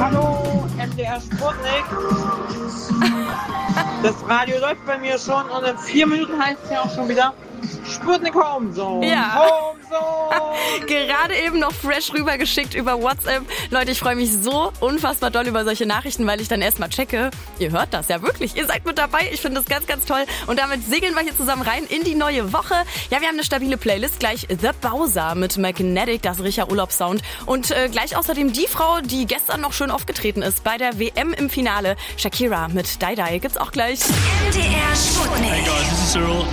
Hallo, MDR Sputnik. Das Radio läuft bei mir schon und in 4 Minuten heißt es ja auch schon wieder Sputnik Homezone. Ja. Homezone. Gerade eben noch fresh rübergeschickt über WhatsApp. Leute, ich freue mich so unfassbar doll über solche Nachrichten, weil ich dann erstmal checke. Ihr hört das ja wirklich. Ihr seid mit dabei. Ich finde das ganz, ganz toll. Und damit segeln wir hier zusammen rein in die neue Woche. Ja, wir haben eine stabile Playlist. Gleich The Bowser mit Magnetic, das Richer Urlaubssound. Und gleich außerdem die Frau, die gestern noch schön aufgetreten ist bei der WM im Finale. Shakira mit Die Die. Gibt's auch gleich. MDR Sputnik. Hey guys, this is Cyril